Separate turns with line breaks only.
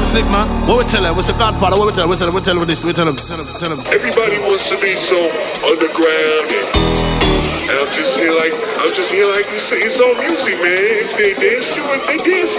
Slick man, what we tell him? What's the Godfather? What we tell him? We tell him this. We tell him.
Everybody wants to be so underground, and I'm just here like you say, it's all music, man. They dance to it. They dance